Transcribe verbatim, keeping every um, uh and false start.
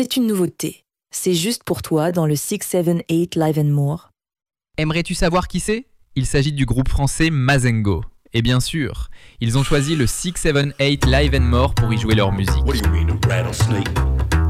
C'est une nouveauté. C'est juste pour toi dans le six sept huit Live and More. Aimerais-tu savoir qui c'est ? Il s'agit du groupe français Mazengo. Et bien sûr, ils ont choisi le six sept huit Live and More pour y jouer leur musique. What do you mean, a rattlesnake?